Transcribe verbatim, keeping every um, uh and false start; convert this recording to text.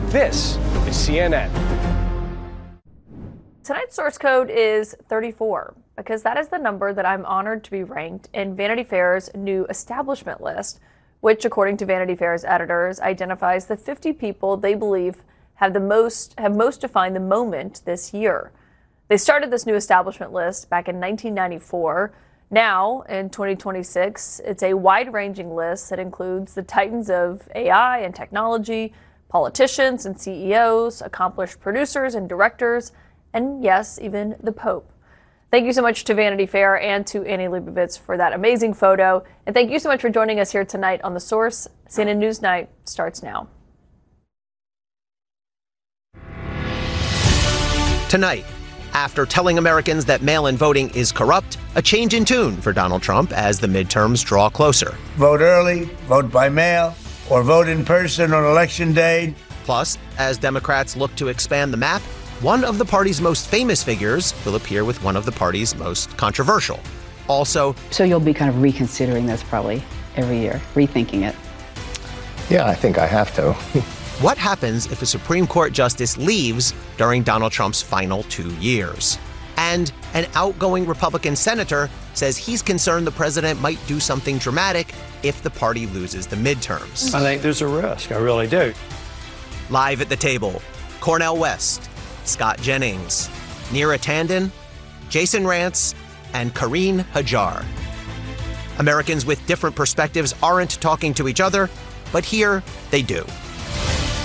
This is C N N. Tonight's source code is thirty-four, because that is the number that I'm honored to be ranked in Vanity Fair's new establishment list, which, according to Vanity Fair's editors, identifies the fifty people they believe have the most have most defined the moment this year. They started this new establishment list back in nineteen ninety-four. Now, in twenty twenty-six, it's a wide-ranging list that includes the titans of A I and technology, politicians and C E Os, accomplished producers and directors, and yes, even the Pope. Thank you so much to Vanity Fair and to Annie Leibovitz for that amazing photo. And thank you so much for joining us here tonight on The Source. C N N News Night starts now. Tonight, after telling Americans that mail-in voting is corrupt, a change in tune for Donald Trump as the midterms draw closer. Vote early, vote by mail, or vote in person on election day. Plus, as Democrats look to expand the map, one of the party's most famous figures will appear with one of the party's most controversial. Also, so you'll be kind of reconsidering this probably every year, rethinking it. Yeah, I think I have to. what happens if a Supreme Court justice leaves during Donald Trump's final two years? And an outgoing Republican senator says he's concerned the president might do something dramatic if the party loses the midterms. I think there's a risk. I really do. Live at the table, Cornel West, Scott Jennings, Neera Tanden, Jason Rantz, and Karine Hajjar. Americans with different perspectives aren't talking to each other, but here they do.